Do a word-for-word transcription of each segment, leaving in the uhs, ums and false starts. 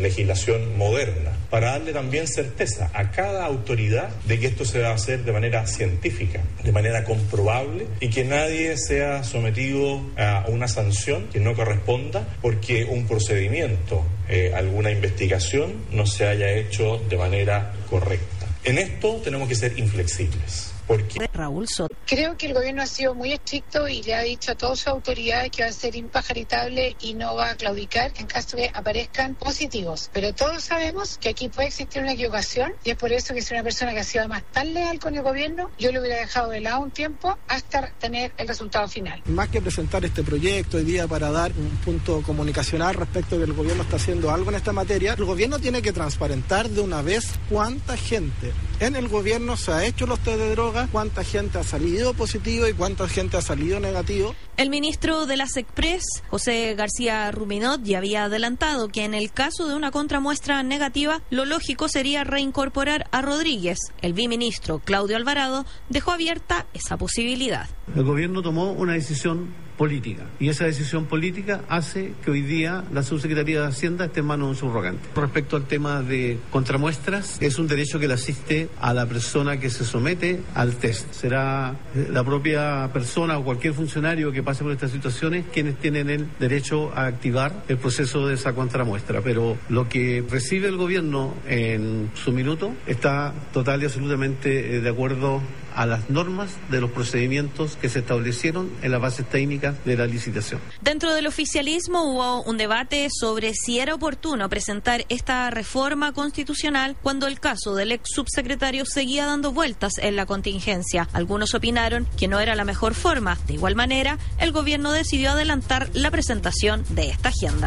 legislación moderna, para darle también certeza a cada autoridad de que esto se va a hacer de manera científica, de manera comprobable, y que nadie sea sometido a una sanción que no corresponda porque un procedimiento, eh, alguna investigación no se haya hecho de manera correcta. En esto tenemos que ser inflexibles. Porque Raúl Soto. Creo que el gobierno ha sido muy estricto y le ha dicho a todas sus autoridades que va a ser impajaritable y no va a claudicar en caso de que aparezcan positivos. Pero todos sabemos que aquí puede existir una equivocación y es por eso que si una persona que ha sido además tan leal con el gobierno, yo lo hubiera dejado de lado un tiempo hasta tener el resultado final. Más que presentar este proyecto hoy día para dar un punto comunicacional respecto de que el gobierno está haciendo algo en esta materia, el gobierno tiene que transparentar de una vez cuánta gente en el gobierno se ha hecho los test de droga, cuánta gente ha salido positivo y cuánta gente ha salido negativo. El ministro de la SECPRES, José García Ruminot, ya había adelantado que en el caso de una contramuestra negativa, lo lógico sería reincorporar a Rodríguez. El biministro Claudio Alvarado dejó abierta esa posibilidad. El gobierno tomó una decisión política y esa decisión política hace que hoy día la subsecretaría de Hacienda esté en manos de un subrogante. Respecto al tema de contramuestras, es un derecho que le asiste a la persona que se somete al test. Será la propia persona o cualquier funcionario que pase por estas situaciones quienes tienen el derecho a activar el proceso de esa contramuestra, pero lo que recibe el gobierno en su minuto está total y absolutamente de acuerdo a las normas de los procedimientos que se establecieron en las bases técnicas de la licitación. Dentro del oficialismo hubo un debate sobre si era oportuno presentar esta reforma constitucional cuando el caso del ex subsecretario seguía dando vueltas en la contingencia. Algunos opinaron que no era la mejor forma. De igual manera, el gobierno decidió adelantar la presentación de esta agenda.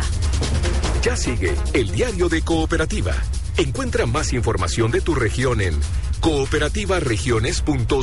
Ya sigue el Diario de Cooperativa. Encuentra más información de tu región en cooperativa regiones punto